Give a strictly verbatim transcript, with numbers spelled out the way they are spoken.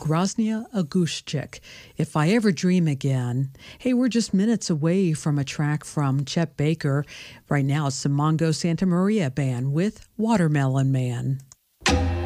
Groznia Agushchik, If I Ever Dream Again. Hey, we're just minutes away from a track from Chet Baker. Right now, it's the Mongo Santa Maria Band with Watermelon Man.